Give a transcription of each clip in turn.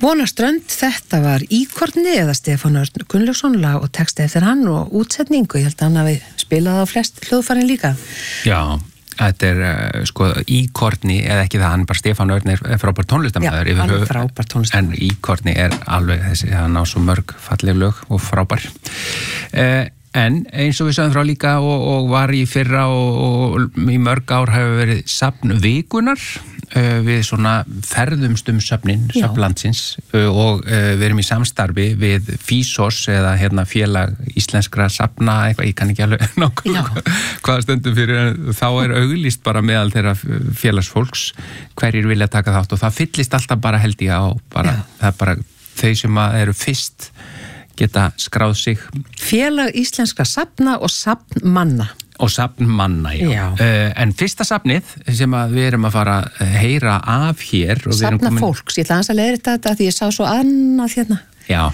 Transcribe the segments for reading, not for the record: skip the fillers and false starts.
Vonaströnd, þetta var Íkorni eða Stefán Örn Gunnlaugsson, lag og texti eftir hann og útsetningu, ég held að hann hafi spilað á flest hljóðfærin líka. Já, þetta sko Íkorni, eða ekki það, hann bara Stefán Örn frábær tónlistarmaður. Já, hann frábær tónlistarmaður. En Íkorni alveg þessi, hann á svo mörg falleg lög og frábær. En eins og við sagðum frá líka og var í fyrra og í mörg ár hefur verið safn vikunar, við svona ferðumst söfnin, safnlandsins og við erum í samstarfi við FÍSOS eða félag íslenskra safna, eitthvað, ég kann ekki alveg nokkuð hvað stundum fyrir, en þá auglýst bara meðal þeirra félagsfólks hverjir vilja taka þátt og það fyllist alltaf bara held ég á, bara, það er bara þau sem eru fyrst geta skráð sig. Félag íslenskra safna og safnmanna. Og safnmanna, já. En fyrsta safnið sem við erum að fara að heyra af hér. Safna fólks, ég ætla aðeins að leiðrétta þetta því ég sá svo annað hérna. Já.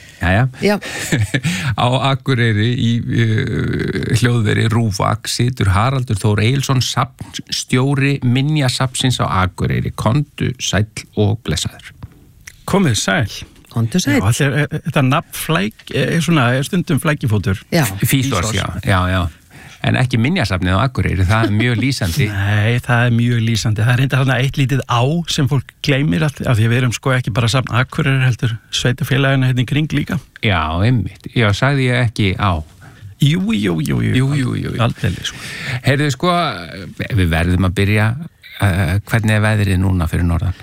Á Akureyri í hljóðveri RÚVAK situr Haraldur Þór Egilsson, safnstjóri Minjasafnsins á Akureyri. Komdu sæll og blessaður. Komið sæll. Komdu sæll. Já, þetta nafn stundum flækifótur. Já. FÍSOS, já. En ekki Minjasafnið á Akureyri, það mjög lýsandi. Nei, það mjög lýsandi. Það reyndar þarna eitt lítið á sem fólk gleymir af því að við erum ekki bara safn Akureyri heldur sveitafélagina í kring líka. Já, einmitt. Já, sagði ég ekki á. Jú. Aldeilis. Heyrðu við verðum að byrja, hvernig er veðrið núna fyrir norðan?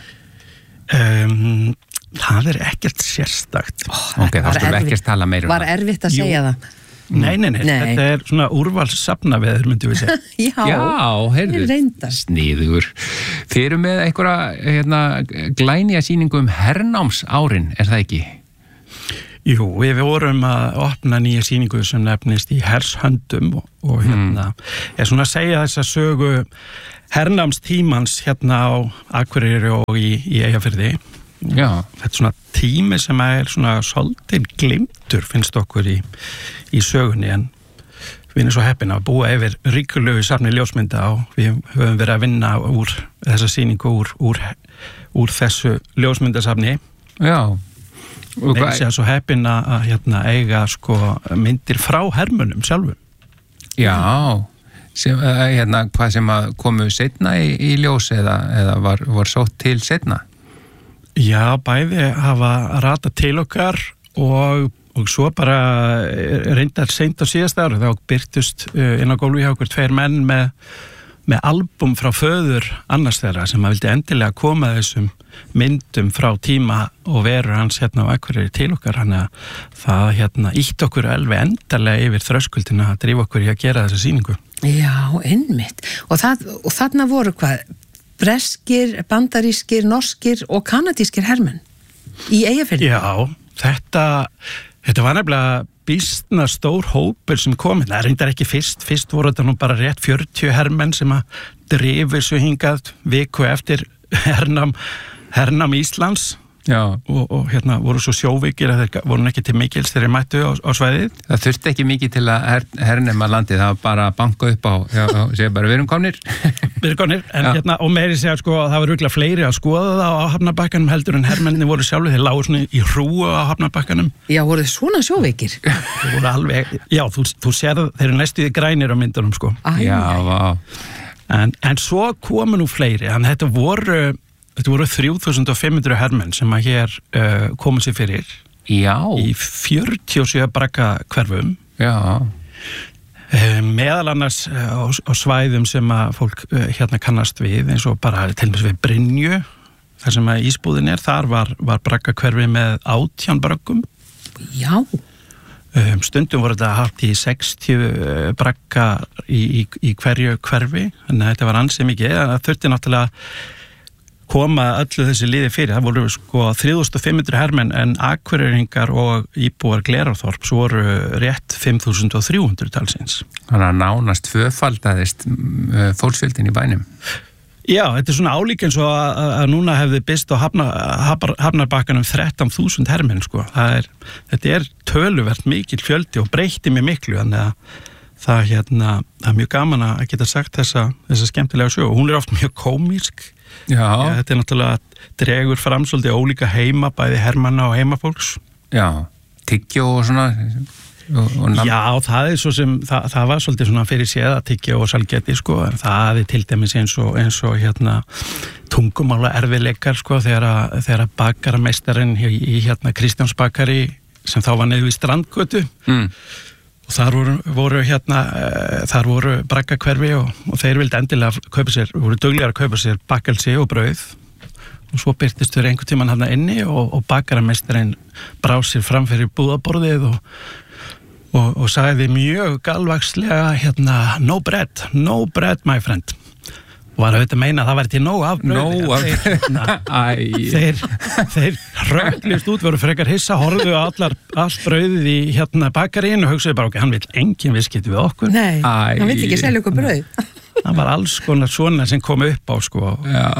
Það ekkert sérstakt. Ok, þá skulum við ekkert tala meira um það. Var erfitt að segja það? Nei, þetta svona úrvalssafnaveður myndum við segja. Já, heyrðu, sniðugur. Þið eru með einhverja glænýja sýningu hernámsárin, er það ekki? Jú, við vorum að opna nýja sýningu sem nefnist í hershöndum og svona að segja þessa sögu hernámstímans á Akureyri og í Eyjafirði. Já. Þetta svona tími sem svona svolítið gleymdur finnst okkur í sögunni, en við erum svo heppin að búa yfir ríkulegu safni ljósmynda og við höfum verið að vinna úr þessa sýningu úr þessu ljósmyndasafni. Já. Við séum svo heppin að eiga myndir frá hermönnum sjálfum. Já. Hvað sem komu seinna í ljós eða var sótt til seinna? Já, bæði hafa ratað til okkar og svo bara reyndar seint á síðast ári þá byrtust inn á gólfi hjá okkur 2 menn með albúm frá föður annars þeirra sem að vildi endilega koma þessum myndum frá tíma og veru hans á Akureyri til okkar, hann að það ítt okkur alveg endarlega yfir þröskuldina að drífa okkur í að gera þessa sýningu. Já, einmitt. Og þarna voru hvað? Breskir, bandarískir, norskir og kanadískir hermenn í Eyjafirði. Já, þetta var nefnilega býstna stór hópur sem kom. Það reyndar ekki fyrst voru þetta nú bara rétt 40 hermenn sem að drifu svo hingað viku eftir hernám Íslands. Já. Og voru svo sjóveikir að þeir voru ekki til mikils þegar þeir mættu á svæðið. Það þurfti ekki mikið til að hernema landið, það var bara að banka upp á og segja bara við erum komnir. Við erum komnir, en og meiri segja það var örugglega fleiri að skoða það á Hafnarbakkanum heldur en hermenninni voru sjálfur, þeir lágu svona í hrúgu á Hafnarbakkanum. Já, voru þið svona sjóveikir? Þeir voru alveg, já, þú sér að þeir eru næstuði grænir á myndunum Já, vá. En svo komu nú fleiri, en þetta voru 3500 hermenn sem að hér komu sér fyrir. Já. Í 47 braggahverfum. Já. Meðal annars á svæðum sem að fólk kannast við, eins og bara til dæmis við Brynju, þar sem að ísbúðin þar var braggahverfi með 18 braggum. Já. Stundum voru þetta haft í 60 bragga í hverju hverfi, þannig að þetta var ansið mikið, en það þurfti náttúrulega koma öllu þessi liði fyrir. Það voru 3500 hermenn en Akureyringar og íbúar Glerárþorps voru rétt 5300 talsins. Þannig að nánast tvöfaldaðist fólksfjöldin í bænum. Já, þetta svona álíka eins og að núna hefði byst á Hafnarbakkanum 13.000 hermenn. Þetta töluvert mikil fjöldi og breytti mig miklu, þannig að það er mjög gaman að geta sagt þessa skemmtilega sögu. Hún oft mjög komísk. Já, þetta náttúrulega dregur fram svolítið ólíka heima, bæði hermanna og heimafólks. Já, tyggjó og svona Já, það svo sem það var svolítið svona fyrir séð að tyggjó og salgeti sko, en það til dæmis eins og tungumála erfiðleikar sko, þegar bakarameistarinn í Kristjáns bakari sem þá var niður við Strandgötu og þar voru braggahverfi og þeir vildi endilega voru duglegar að kaupa sér bakkelsi og brauð og svo byrtist þau einhvern tímann þarna inni og bakarameistarinn brá sér fram fyrir búðaborðið og sagði mjög galvaxslega no bread my friend og var auðvitað að meina að það væri til nóg af brauði þeir hröklist út, voru frekar hissa, horfðu á allt brauðið í bakaríinu og hugsaðu bara hann vil engin viðskipti við okkur Nei, hann vil ekki selja okkur brauð það var alls konar svona sem kom upp á sko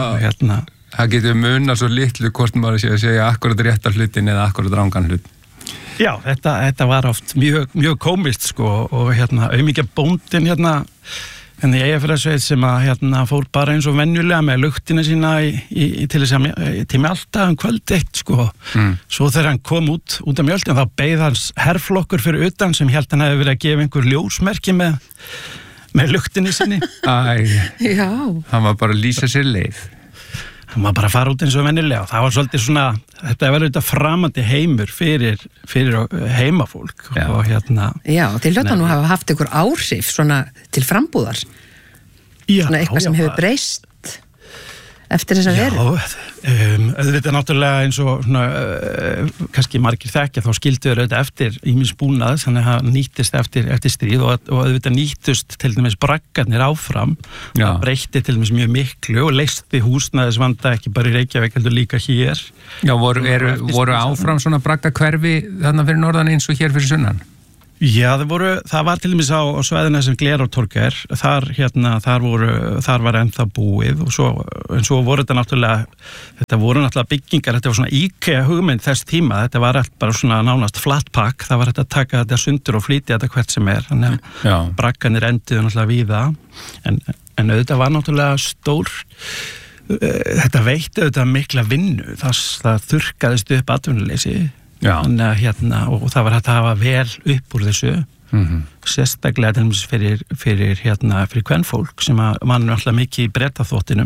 það getur munað svo litlu hvort maður sé að segja akkurat réttar hlutin eða akkurat rangan hlut Já, þetta var oft mjög komist sko og auðmikið bóndin en ég fyrir að sveit sem að fór bara eins og venjulega með luktina sína til þess að tími alltaf kvöld eitt sko svo þegar hann kom út af mjöltin þá beið hans herflokkur fyrir utan sem hélt hann hefði verið að gefa einhver ljósmerki með luktinni sinni Já Hann var bara að lýsa sér leið hann var bara að fara út eins og venjulega og það var svolítið svona, þetta var auðvitað framandi heimur fyrir heimafólk og Já, til hljóta nú hafa haft einhver áhrif svona til frambúðar svona eitthvað sem hefur breyst eftir þess að veru auðvitað náttúrulega eins og svona, kannski margir þekkja þá skilduður auðvitað eftir ýmis búnað þannig að það nýttist eftir stríð og auðvitað nýttust til dæmis braggarnir áfram það breytti til dæmis mjög miklu og leysti húsnæðisvanda ekki bara í Reykjavík heldur líka hér Já, voru áfram svona braggahverfi þarna fyrir norðan eins og hér fyrir sunnan? Já, það var til dæmis á svæðina sem Glerártorg þar var ennþá búið og svo voru þetta voru náttúrulega byggingar, þetta var svona IKEA hugmynd þess tíma, þetta var allt bara svona nánast flatpack, það var þetta að taka þetta sundur og flýti þetta hvert sem þannig að braggarnir enduðu náttúrulega víða en auðvitað var náttúrulega stór þetta veitti auðvitað mikla vinnu, það þurrkaðist upp atvinnuleysi og það var hægt að hafa vel upp úr þessu sérstaklega til dæmis fyrir kvenfólk sem var náttúrulega mikið í Bretaþvottinum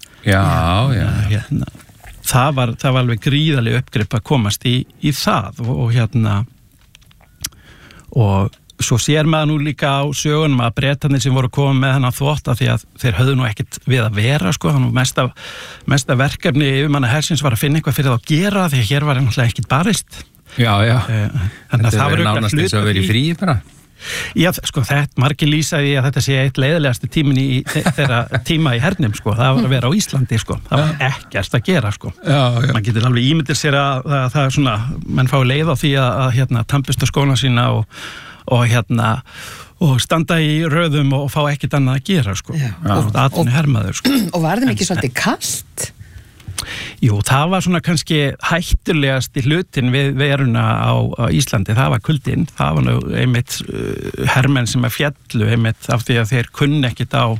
það var alveg gríðarlega uppgrip að komast í það og svo sér maður nú líka á sögunum að Bretarnir sem voru komið með hennar þvott af því að þeir höfðu nú ekkert við að vera sko, þannig mesta verkefni yfirmanna hersins var að finna eitthvað fyrir það að gera því að hér var náttúrulega ekkert barist Þannig að það var nánast eins og að vera í fríi bara Já, sko, margir lýsaði að þetta sé eitt leiðilegasti tímin í þeirra tíma í hernum, sko, það var að vera á Íslandi, sko, það var ekkert að gera, sko. Man getur alveg ímyndir sér að það er svona, menn fái leið á því að tampista skóna sína og standa í röðum og fá ekkert annað að gera, sko. Og atvinnu hermaður, sko. Og var þeim ekki svolítið kalt? Jú, það var svona kannski hættulegast í hlutin við veruna á Íslandi, það var kuldinn, það var nú einmitt hermenn sem fjallu einmitt af því að þeir kunni ekkit á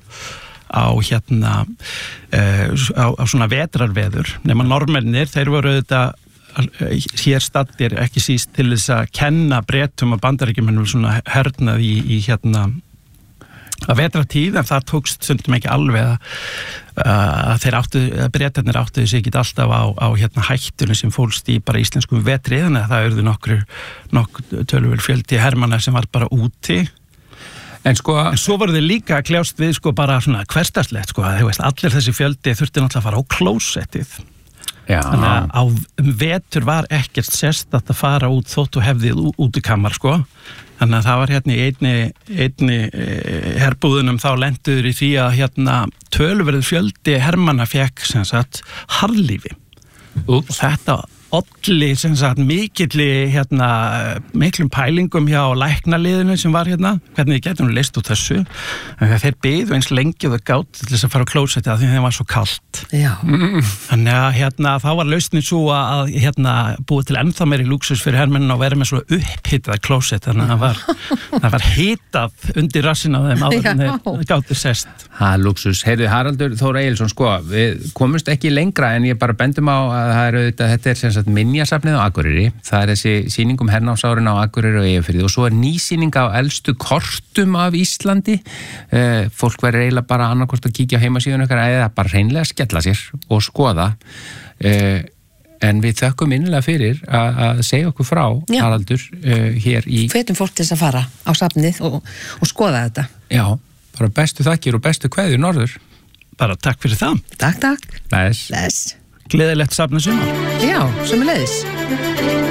svona vetrarveður, nema normennir, þeir voru auðvitað hér staddir ekki síst til þess að kenna Bretum og Bandaríkjumennum svona hernað í að vetratíð, en það tókst stundum ekki alveg að Bretarnir áttuðu sig ekki alltaf á hættunum sem fólst í bara íslenskum vetri, þannig að það urðu nokkur töluvert fjöldi hermanna sem var bara úti. En svo voru þeir líka að kljást við bara svona hversdagslegt, allir þessi fjöldi þurfti náttúrulega að fara á klósettið. Þannig að á vetur var ekkert sérstakt að fara út þótt og hefðið útikammar, Þannig að það var í einni herbúðunum þá lenduður í því að tölverið fjöldi hermanna fekk sem sagt harðlífi. Og þetta olli sem sagt miklum pælingum hjá læknaliðinu sem var hérna, hvernig við getum leist úr þessu, en þeir biðu eins lengi og það gátt til þess að fara á klósetti af því þeim var svo kalt. Já. Þannig að þá var lausnin svo að búið til ennþá meiri lúxus fyrir hermennin og vera með svo upphitað klósett, þannig að það var hitað undir rassinn af þeim áður en þeir gáttu sest. Það er lúxus. Heyrðu, Haraldur Þór Egilsson, sko, við komumst ekki lengra en ég bara bendum á að það er auðvitað, þetta er sem sagt minjasafnið á Akureyri, það er þessi sýning hernámsárin á Akureyri og Eyjafirði og svo er ný sýning á elstu kortum af Íslandi, fólk verður eiginlega bara annarkvort að kíkja á heimasíðun okkar eða bara hreinlega skella sér og skoða, en við þökkum innilega fyrir að segja okkur frá, Haraldur, hér í... Hvetum fólk til þess að fara á safnið og skoða þetta. Já, bara bestu þakkir og bestu kveðjur norður. Bara takk fyrir það. Takk. Bless. Bless. Gleðilegt safna sumar. Já, sömuleiðis.